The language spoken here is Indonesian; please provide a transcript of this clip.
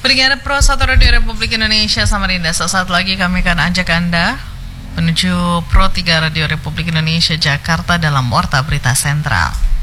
Pendengar Pro 1 Radio Republik Indonesia Samarinda, sesaat lagi kami akan ajak Anda menuju Pro 3 Radio Republik Indonesia Jakarta dalam Warta Berita Sentral.